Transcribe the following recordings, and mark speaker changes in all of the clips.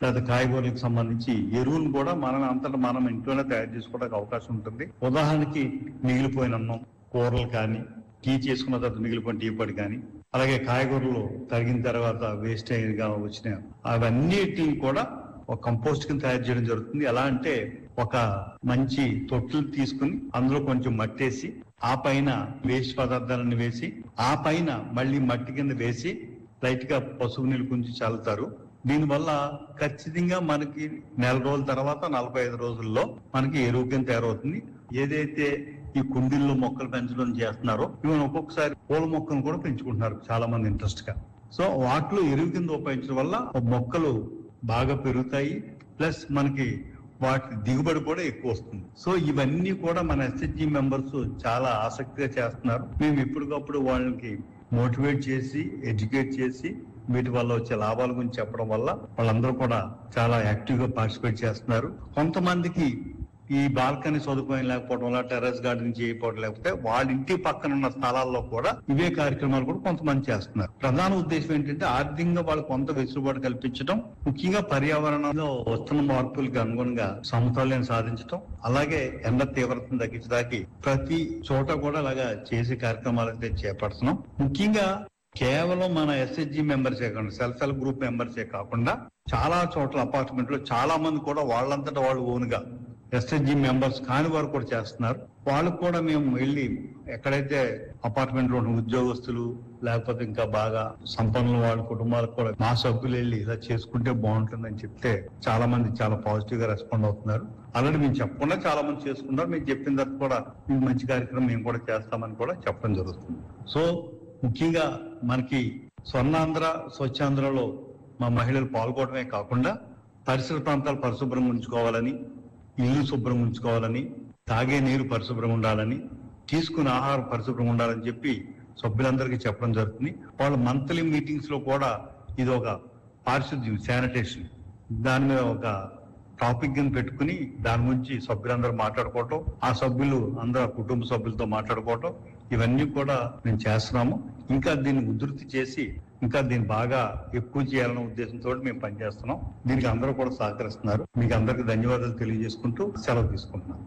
Speaker 1: లేదా కాయగూరలకు సంబంధించి ఎరువును కూడా మనం అంతటా మనం ఇంట్లోనే తయారు చేసుకోవడానికి అవకాశం ఉంటుంది. ఉదాహరణకి మిగిలిపోయిన అన్నం, కూరలు కానీ, టీ చేసుకున్న తర్వాత మిగిలిపోయిన టీ పొడి కానీ, అలాగే కాయగూరలు తరిగిన తర్వాత వేస్ట్ అయినగా వచ్చిన అవన్నిటిని కూడా ఒక కంపోస్ట్ కింద తయారు చేయడం జరుగుతుంది. ఎలా అంటే ఒక మంచి తొట్టులు తీసుకుని అందులో కొంచెం మట్టేసి ఆ పైన వేస్ట్ పదార్థాలను వేసి ఆ పైన మళ్ళీ మట్టి కింద వేసి లైట్ గా పసుపు నీళ్ళు కొంచెం చల్లుతారు. దీనివల్ల ఖచ్చితంగా మనకి నెల రోజుల తర్వాత 45 రోజుల్లో మనకి ఎరువు కింద తయారవుతుంది. ఏదైతే ఈ కుండీల్లో మొక్కలు పెంచడం చేస్తున్నారో ఇవన్నీ ఒక్కొక్కసారి పూల మొక్కలు కూడా పెంచుకుంటున్నారు చాలా మంది ఇంట్రెస్ట్ గా. సో వాటిలో ఎరువు కింద ఉపయోగించడం వల్ల మొక్కలు బాగా పెరుగుతాయి, ప్లస్ మనకి వాటి దిగుబడి కూడా ఎక్కువ వస్తుంది. సో ఇవన్నీ కూడా మన ఎస్హెచ్జి మెంబర్స్ చాలా ఆసక్తిగా చేస్తున్నారు. మేము ఇప్పటికప్పుడు వాళ్ళకి మోటివేట్ చేసి ఎడ్యుకేట్ చేసి వీటి వల్ల వచ్చే లాభాల గురించి చెప్పడం వల్ల వాళ్ళందరూ కూడా చాలా యాక్టివ్ గా పార్టిసిపేట్ చేస్తున్నారు. కొంతమందికి ఈ బాల్కనీ సదుపాయం లేకపోవడం వల్ల, టెర్రస్ గార్డెనింగ్ చేయకపోవడం, లేకపోతే వాళ్ళ ఇంటి పక్కన ఉన్న స్థలాల్లో కూడా ఇవే కార్యక్రమాలు కూడా కొంతమంది చేస్తున్నారు. ప్రధాన ఉద్దేశం ఏంటంటే ఆర్థికంగా వాళ్ళకి కొంత వెసులుబాటు కల్పించడం, ముఖ్యంగా పర్యావరణంలో వస్తున్న మార్పులకు అనుగుణంగా సమతుల్యాన్ని సాధించడం, అలాగే ఎండ తీవ్రతను తగ్గించడానికి ప్రతి చోట కూడా అలాగా చేసే కార్యక్రమాలు అయితే చేపడుతున్నాం. ముఖ్యంగా కేవలం మన ఎస్హెచ్జి మెంబర్సే కాకుండా, సెల్ఫ్ హెల్ప్ గ్రూప్ మెంబర్సే కాకుండా చాలా చోట్ల అపార్ట్మెంట్ లో చాలా మంది కూడా వాళ్ళంతటా వాళ్ళు ఓన్గా ఎస్హెచ్జి మెంబర్స్ కాని వారు కూడా చేస్తున్నారు. వాళ్ళకు కూడా మేము వెళ్ళి ఎక్కడైతే అపార్ట్మెంట్ లో ఉన్న ఉద్యోగస్తులు లేకపోతే ఇంకా బాగా సంపన్నుల వాళ్ళ కుటుంబాలకు కూడా మా సభ్యులు వెళ్ళి ఇలా చేసుకుంటే బాగుంటుందని చెప్తే చాలా మంది చాలా పాజిటివ్ గా రెస్పాండ్ అవుతున్నారు. అలాగే మేము చెప్పకుండా చాలా మంది చేసుకున్నారు. మేము చెప్పిన తర్వాత కూడా మీకు మంచి కార్యక్రమం మేము కూడా చేస్తామని కూడా చెప్పడం జరుగుతుంది. సో ముఖ్యంగా మనకి స్వర్ణాంధ్ర స్వచ్ఛాంధ్రలో మా మహిళలు పాల్గొనడమే కాకుండా పరిసర ప్రాంతాలు పరిశుభ్రంగా ఉంచుకోవాలని, ఇల్లు శుభ్రంగా ఉంచుకోవాలని, తాగే నీరు పరిశుభ్రంగా ఉండాలని, తీసుకునే ఆహారం పరిశుభ్రంగా ఉండాలని చెప్పి సభ్యులందరికీ చెప్పడం జరుగుతుంది. వాళ్ళ మంత్లీ మీటింగ్స్ లో కూడా ఇది ఒక పారిశుద్ధ్యం, శానిటేషన్ దాని మీద ఒక టాపిక్ ని పెట్టుకుని దాని గురించి సభ్యులందరూ మాట్లాడుకోవటం, ఆ సభ్యులు అందరూ కుటుంబ సభ్యులతో మాట్లాడుకోవటం, ఇవన్నీ కూడా మేము చేస్తున్నాము. ఇంకా దీన్ని ఉధృతి చేసి ఇంకా దీన్ని బాగా ఎక్కువ చేయాలనే ఉద్దేశంతో మేము పనిచేస్తున్నాం. దీనికి అందరూ కూడా సహకరిస్తున్నారు. మీకు అందరికీ ధన్యవాదాలు తెలియజేసుకుంటూ సెలవు తీసుకుంటున్నాను.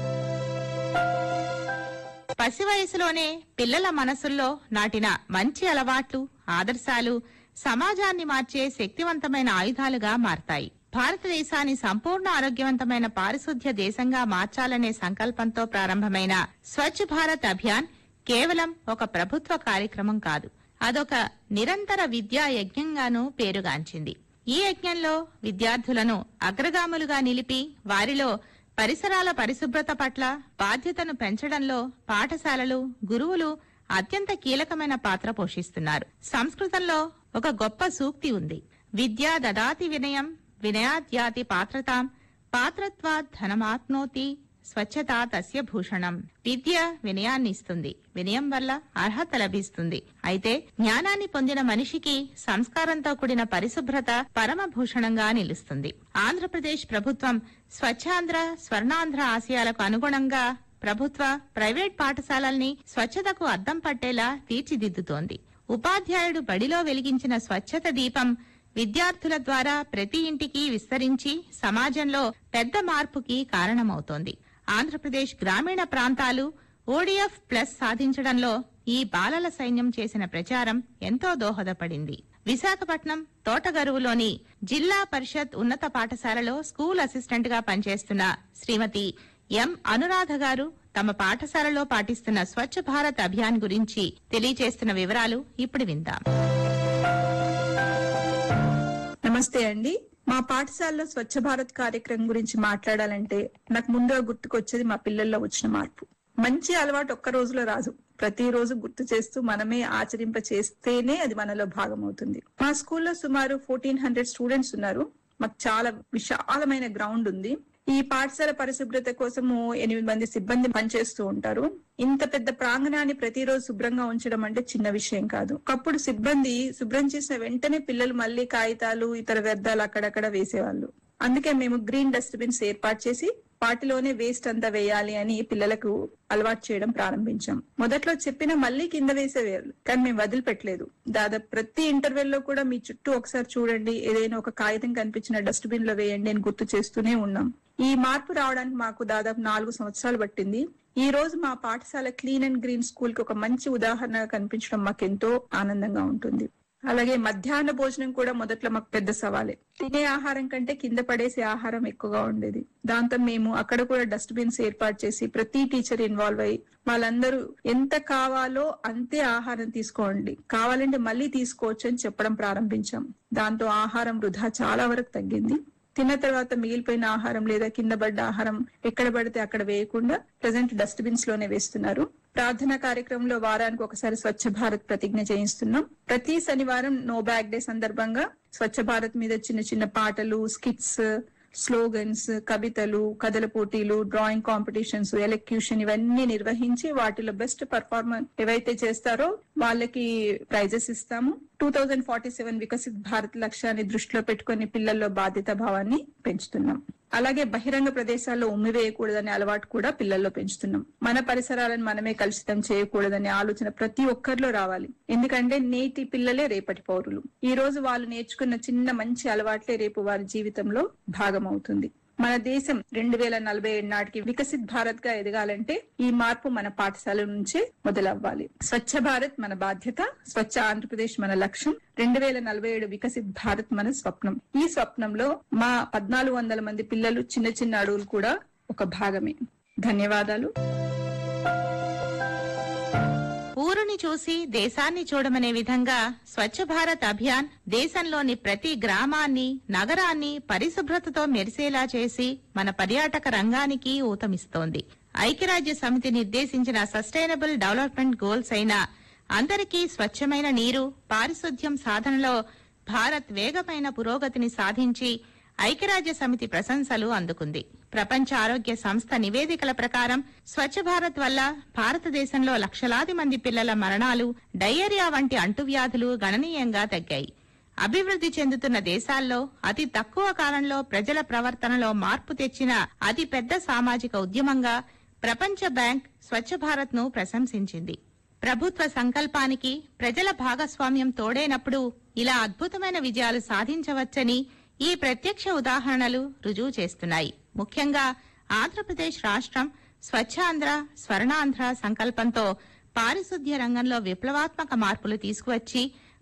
Speaker 2: పసి వయసులోనే పిల్లల మనసుల్లో నాటిన మంచి అలవాట్లు, ఆదర్శాలు సమాజాన్ని మార్చే శక్తివంతమైన ఆయుధాలుగా మారతాయి. భారతదేశాన్ని సంపూర్ణ ఆరోగ్యవంతమైన పారిశుధ్య దేశంగా మార్చాలనే సంకల్పంతో ప్రారంభమైన స్వచ్ఛ భారత్ అభియాన్ కేవలం ఒక ప్రభుత్వ కార్యక్రమం కాదు, అదొక నిరంతర విద్యా యజ్ఞంగానూ పేరుగాంచింది. ఈ యజ్ఞంలో విద్యార్థులను అగ్రగాములుగా నిలిపి వారిలో పరిసరాల పరిశుభ్రత పట్ల బాధ్యతను పెంచడంలో పాఠశాలలు, గురువులు అత్యంత కీలకమైన పాత్ర పోషిస్తున్నారు. సంస్కృతంలో ఒక గొప్ప సూక్తి ఉంది, విద్యా దదాతి వినయం వినయాద్యాతి పాత్రతాం పాత్రత్వాత్ ధనమాప్నోతి స్వచ్ఛతా తస్య భూషణం. విద్య వినయాన్ని ఇస్తుంది, వినయం వల్ల అర్హత లభిస్తుంది. అయితే జ్ఞానాన్ని పొందిన మనిషికి సంస్కారంతో కూడిన పరిశుభ్రత పరమభూషణంగా నిలుస్తుంది. ఆంధ్రప్రదేశ్ ప్రభుత్వం స్వచ్ఛాంధ్ర, స్వర్ణాంధ్ర ఆశయాలకు అనుగుణంగా ప్రభుత్వ, ప్రైవేట్ పాఠశాలల్ని స్వచ్ఛతకు అద్దం పట్టేలా తీర్చిదిద్దుతోంది. ఉపాధ్యాయుడు బడిలో వెలిగించిన స్వచ్ఛత దీపం విద్యార్థుల ద్వారా ప్రతి ఇంటికి విస్తరించి సమాజంలో పెద్ద మార్పుకి కారణమవుతోంది. ఆంధ్రప్రదేశ్ గ్రామీణ ప్రాంతాలు ఓడిఎఫ్ ప్లస్ సాధించడంలో ఈ బాలల సైన్యం చేసిన ప్రచారం ఎంతో దోహదపడింది. విశాఖపట్నం తోటగరువులోని జిల్లా పరిషత్ ఉన్నత పాఠశాలలో స్కూల్ అసిస్టెంట్ గా పనిచేస్తున్న శ్రీమతి ఎం అనురాధ గారు తమ పాఠశాలలో పాటిస్తున్న స్వచ్ఛ భారత్ అభియాన్ గురించి తెలియజేస్తున్న వివరాలు ఇప్పుడు విందాం.
Speaker 3: నమస్తే అండి. మా పాఠశాలలో స్వచ్ఛ భారత్ కార్యక్రమం గురించి మాట్లాడాలంటే నాకు ముందుగా గుర్తుకొచ్చేది మా పిల్లల్లో వచ్చిన మార్పు. మంచి అలవాటు ఒక్క రోజులో రాదు, ప్రతిరోజు గుర్తు చేస్తూ మనమే ఆచరింప చేస్తేనే అది మనలో భాగం అవుతుంది. మా స్కూల్లో సుమారు 1400 స్టూడెంట్స్ ఉన్నారు. మాకు చాలా విశాలమైన గ్రౌండ్ ఉంది. ఈ పాఠశాల పరిశుభ్రత కోసము 8 మంది సిబ్బంది పనిచేస్తూ ఉంటారు. ఇంత పెద్ద ప్రాంగణాన్ని ప్రతిరోజు శుభ్రంగా ఉంచడం అంటే చిన్న విషయం కాదు. ఒకప్పుడు సిబ్బంది శుభ్రం చేసిన వెంటనే పిల్లలు మళ్లీ కాగితాలు, ఇతర వ్యర్థాలు అక్కడక్కడ వేసేవాళ్ళు. అందుకే మేము గ్రీన్ డస్ట్ బిన్స్ ఏర్పాటు చేసి వాటిలోనే వేస్ట్ అంతా వేయాలి అని పిల్లలకు అలవాటు చేయడం ప్రారంభించాం. మొదట్లో చెప్పినా మళ్ళీ కింద వేసేవాళ్ళు, కానీ మేము వదిలిపెట్టలేదు. దాదాపు ప్రతి ఇంటర్వెల్ లో కూడా మీ చుట్టూ ఒకసారి చూడండి, ఏదైనా ఒక కాగితం కనిపించిన డస్ట్బిన్ లో వేయండి అని గుర్తు చేస్తూనే ఉన్నాం. ఈ మార్పు రావడానికి మాకు దాదాపు 4 సంవత్సరాలు పట్టింది. ఈ రోజు మా పాఠశాల క్లీన్ అండ్ గ్రీన్ స్కూల్ కి ఒక మంచి ఉదాహరణగా కనిపించడం మాకెంతో ఆనందంగా ఉంటుంది. అలాగే మధ్యాహ్న భోజనం కూడా మొదట్లో మాకు పెద్ద సవాలే. తినే ఆహారం కంటే కింద పడేసే ఆహారం ఎక్కువగా ఉండేది. దాంతో మేము అక్కడ కూడా డస్ట్బిన్స్ ఏర్పాటు చేసి ప్రతి టీచర్ ఇన్వాల్వ్ అయ్యి వాళ్ళందరూ ఎంత కావాలో అంతే ఆహారం తీసుకోండి, కావాలంటే మళ్ళీ తీసుకోవచ్చు అని చెప్పడం ప్రారంభించాం. దాంతో ఆహారం వృధా చాలా వరకు తగ్గింది. తిన్న తర్వాత మిగిలిపోయిన ఆహారం లేదా కింద పడ్డ ఆహారం ఎక్కడ పడితే అక్కడ వేయకుండా ప్రెసెంట్ డస్ట్బిన్స్ లోనే వేస్తున్నారు. ప్రార్థనా కార్యక్రమంలో వారానికి ఒకసారి స్వచ్ఛ భారత్ ప్రతిజ్ఞ చేయిస్తున్నాం. ప్రతి శనివారం నో బ్యాగ్ డే సందర్భంగా స్వచ్ఛ భారత్ మీద చిన్న చిన్న పాటలు, స్కిట్స్, స్లోగన్స్, కవితలు, కథల పోటీలు, డ్రాయింగ్ కాంపిటీషన్స్, ఎలక్యూషన్ ఇవన్నీ నిర్వహించి వాటిలో బెస్ట్ పర్ఫార్మర్ ఏవైతే చేస్తారో వాళ్ళకి ప్రైజెస్ ఇస్తాము. 2047 వికసిత్ భారత్ లక్ష్యాన్ని దృష్టిలో పెట్టుకుని పిల్లల్లో బాధ్యతా భావాన్ని పెంచుతున్నాం. అలాగే బహిరంగ ప్రదేశాల్లో ఉమ్మివేయకూడదనే అలవాటు కూడా పిల్లల్లో పెంచుతున్నాం. మన పరిసరాలను మనమే కలుషితం చేయకూడదనే ఆలోచన ప్రతి ఒక్కరిలో రావాలి. ఎందుకంటే నేటి పిల్లలే రేపటి పౌరులు. ఈ రోజు వాళ్ళు నేర్చుకున్న చిన్న మంచి అలవాట్లే రేపు వారి జీవితంలో భాగమవుతుంది. మన దేశం 2047 నాటికి వికసిత్ భారత్ గా ఎదగాలంటే ఈ మార్పు మన పాఠశాల నుంచే మొదలవ్వాలి. స్వచ్ఛ భారత్ మన బాధ్యత, స్వచ్ఛ ఆంధ్రప్రదేశ్ మన లక్ష్యం, 2047 వికసిత్ భారత్ మన స్వప్నం. ఈ స్వప్నంలో మా 1400 మంది పిల్లలు చిన్న చిన్న అడుగులు కూడా ఒక భాగమే. ధన్యవాదాలు.
Speaker 2: ఊరుని చూసి దేశాన్ని చూడమనే విధంగా స్వచ్ఛ భారత్ అభియాన్ దేశంలోని ప్రతి గ్రామాన్ని, నగరాన్ని పరిశుభ్రతతో మెరిసేలా చేసి మన పర్యాటక రంగానికి ఊతమిస్తోంది. ఐక్యరాజ్య సమితి నిర్దేశించిన సస్టైనబుల్ డెవలప్మెంట్ గోల్స్ అయిన అందరికీ స్వచ్ఛమైన నీరు, పారిశుధ్యం సాధనలో భారత్ వేగమైన పురోగతిని సాధించి ఐక్యరాజ్య సమితి ప్రశంసలు అందుకుంది. ప్రపంచ ఆరోగ్య సంస్థ నివేదికల ప్రకారం స్వచ్ఛ భారత్ వల్ల భారతదేశంలో లక్షలాది మంది పిల్లల మరణాలు, డయేరియా వంటి అంటువ్యాధులు గణనీయంగా తగ్గాయి. అభివృద్ధి చెందుతున్న దేశాల్లో అతి తక్కువ కాలంలో ప్రజల ప్రవర్తనలో మార్పు తెచ్చిన అతి పెద్ద సామాజిక ఉద్యమంగా ప్రపంచ బ్యాంక్ స్వచ్ఛ భారత్ ను ప్రశంసించింది. ప్రభుత్వ సంకల్పానికి ప్రజల భాగస్వామ్యం తోడైనప్పుడు ఇలా అద్భుతమైన విజయాలు సాధించవచ్చని ఈ ప్రత్యక్ష ఉదాహరణలు రుజువు చేస్తున్నాయి. ముఖ్యంగా ఆంధ్రప్రదేశ్ రాష్ట్రం స్వచ్ఛాంధ్ర, స్వర్ణాంధ్ర సంకల్పంతో పారిశుధ్య రంగంలో విప్లవాత్మక మార్పులు తీసుకువచ్చి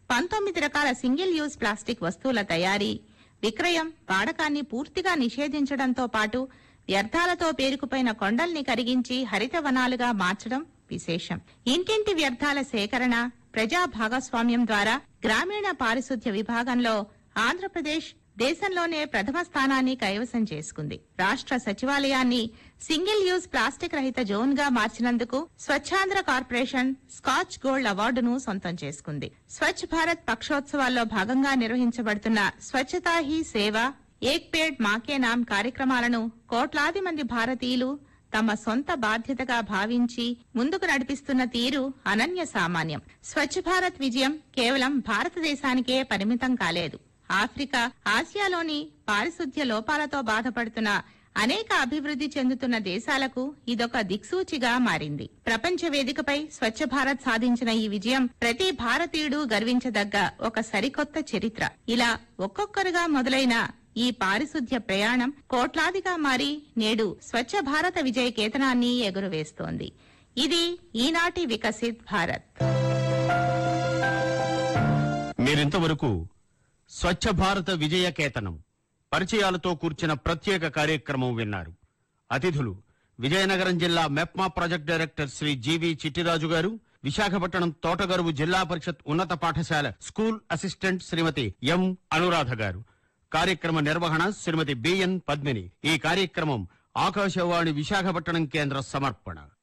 Speaker 2: 19 రకాల సింగిల్ యూజ్ ప్లాస్టిక్ వస్తువుల తయారీ, విక్రయం, వాడకాన్ని పూర్తిగా నిషేధించడంతో పాటు వ్యర్థాలతో పేరుకుపోయిన కొండల్ని కరిగించి హరిత వనాలుగా మార్చడం విశేషం. ఇంటింటి వ్యర్థాల సేకరణ, ప్రజా భాగస్వామ్యం ద్వారా గ్రామీణ పారిశుధ్య విభాగంలో ఆంధ్రప్రదేశ్ దేశంలోనే ప్రథమ స్థానాన్ని కైవసం చేసుకుంది. రాష్ట్ర సచివాలయాన్ని సింగిల్ యూజ్ ప్లాస్టిక్ రహిత జోన్ గా మార్చినందుకు స్వచ్ఛాంధ్ర కార్పొరేషన్ స్కాచ్ గోల్డ్ అవార్డును సొంతం చేసుకుంది. స్వచ్ఛ భారత్ పక్షోత్సవాల్లో భాగంగా నిర్వహించబడుతున్న స్వచ్ఛతా హీ సేవ, ఏక్ పేడ్ మాకే నామ్ కార్యక్రమాలను కోట్లాది మంది భారతీయులు తమ సొంత బాధ్యతగా భావించి ముందుకు నడిపిస్తున్న తీరు అనన్య సామాన్యం. స్వచ్ఛ భారత్ విజయం కేవలం భారతదేశానికే పరిమితం కాలేదు. ఆఫ్రికా, ఆసియాలోని పారిశుధ్య లోపాలతో బాధపడుతున్న అనేక అభివృద్ధి చెందుతున్న దేశాలకు ఇదొక దిక్సూచిగా మారింది. ప్రపంచ వేదికపై స్వచ్ఛ భారత్ సాధించిన ఈ విజయం ప్రతి భారతీయుడు గర్వించదగ్గ ఒక సరికొత్త చరిత్ర. ఇలా ఒక్కొక్కరుగా మొదలైన ఈ పారిశుధ్య ప్రయాణం కోట్లాదిగా మారి నేడు స్వచ్ఛ భారత విజయ కేతనాన్ని ఎగురవేస్తోంది. ఇది ఈనాటి వికసిత్ భారత్.
Speaker 4: మీరింతవరకు స్వచ్ఛ భారత విజయ కేతనం పరిచయాలతో కూర్చిన ప్రత్యేక కార్యక్రమం విన్నారు. అతిథులు విజయనగరం జిల్లా మెప్మా ప్రాజెక్ట్ డైరెక్టర్ శ్రీ జీవి చిట్టిరాజు గారు, విశాఖపట్నం తోటగరువు జిల్లా పరిషత్ ఉన్నత పాఠశాల స్కూల్ అసిస్టెంట్ శ్రీమతి ఎం అనురాధ గారు. కార్యక్రమ నిర్వహణ శ్రీమతి బిఎన్ పద్మిని. ఈ కార్యక్రమం ఆకాశవాణి విశాఖపట్నం కేంద్ర సమర్పణ.